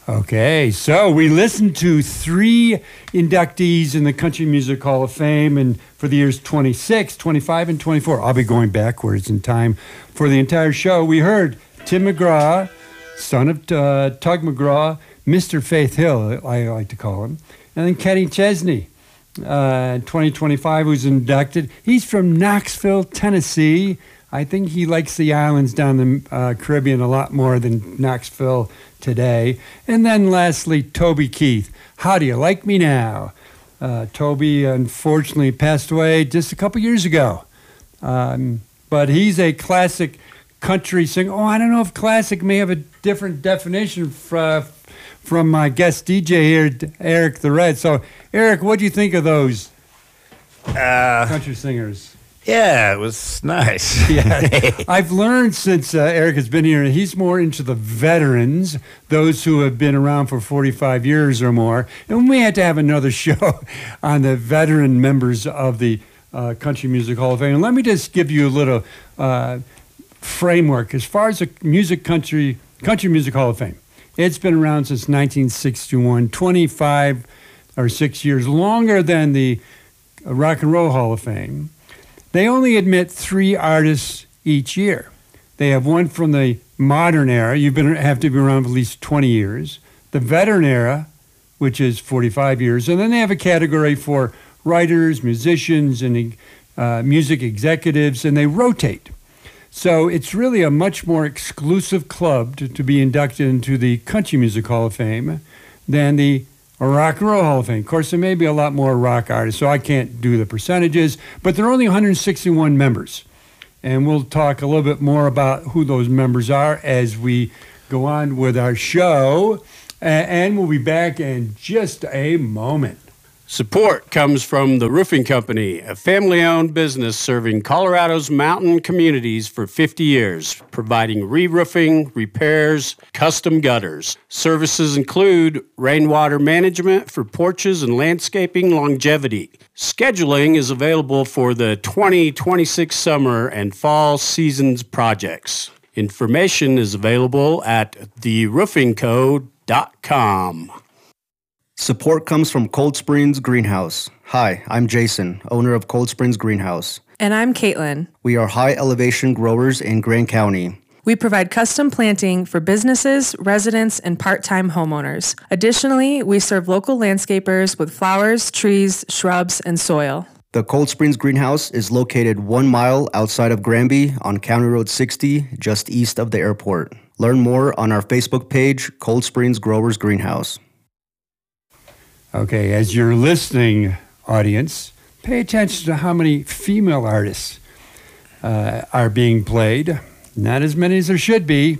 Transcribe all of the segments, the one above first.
Okay, so we listened to 3 inductees in the Country Music Hall of Fame and for the years 26, 25, and 24. I'll be going backwards in time for the entire show. We heard Tim McGraw, son of Tug McGraw, Mr. Faith Hill, I like to call him, and then Kenny Chesney, 2025, who's inducted. He's from Knoxville, Tennessee. I think he likes the islands down the Caribbean a lot more than Knoxville today. And then lastly, Toby Keith. How do you like me now? Toby unfortunately passed away just a couple years ago. But he's a classic country singer. Oh, I don't know if classic may have a different definition from my guest DJ here, Eric the Red. So, Eric, what do you think of those country singers? Yeah, it was nice. Yeah, I've learned since Eric has been here, he's more into the veterans, those who have been around for 45 years or more. And we had to have another show on the veteran members of the Country Music Hall of Fame. And let me just give you a little framework. As far as the Country Music Hall of Fame, it's been around since 1961, 25 or 6 years, longer than the Rock and Roll Hall of Fame. They only admit 3 artists each year. They have one from the modern era. Have to be around for at least 20 years. The veteran era, which is 45 years. And then they have a category for writers, musicians, and music executives, and they rotate. So it's really a much more exclusive club to be inducted into the Country Music Hall of Fame than the Rock and Roll Hall of Fame. Of course, there may be a lot more rock artists, so I can't do the percentages, but there are only 161 members. And we'll talk a little bit more about who those members are as we go on with our show. And we'll be back in just a moment. Support comes from The Roofing Company, a family-owned business serving Colorado's mountain communities for 50 years, providing re-roofing, repairs, custom gutters. Services include rainwater management for porches and landscaping longevity. Scheduling is available for the 2026 summer and fall seasons projects. Information is available at theroofingco.com. Support comes from Cold Springs Greenhouse. Hi, I'm Jason, owner of Cold Springs Greenhouse. And I'm Caitlin. We are high elevation growers in Grand County. We provide custom planting for businesses, residents, and part-time homeowners. Additionally, we serve local landscapers with flowers, trees, shrubs, and soil. The Cold Springs Greenhouse is located 1 mile outside of Granby on County Road 60, just east of the airport. Learn more on our Facebook page, Cold Springs Growers Greenhouse. Okay, as you're listening, audience, pay attention to how many female artists are being played. Not as many as there should be.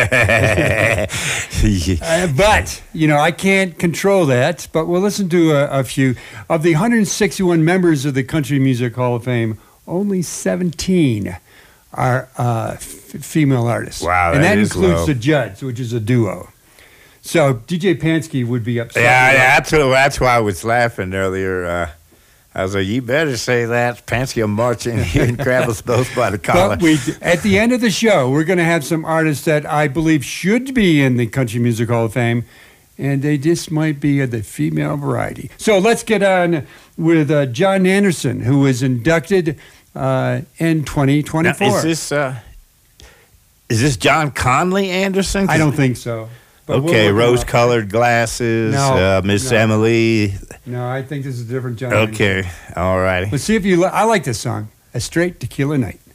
But, I can't control that. But we'll listen to a few. Of the 161 members of the Country Music Hall of Fame, only 17 are female artists. Wow, and that is includes low. the Judds, which is a duo. So DJ Pansky would be upset. Yeah, that's why I was laughing earlier. I was like, you better say that. Pansky will march in here and grab us both by the collar. But at the end of the show, we're going to have some artists that I believe should be in the Country Music Hall of Fame, and they just might be of the female variety. So let's get on with John Anderson, who was inducted in 2024. Now, is this John Conley Anderson? I don't think so. But okay, rose-colored glasses, Miss Emily. No, I think this is a different John. Okay, all righty. Let's see if you. I like this song, "A Straight Tequila Night."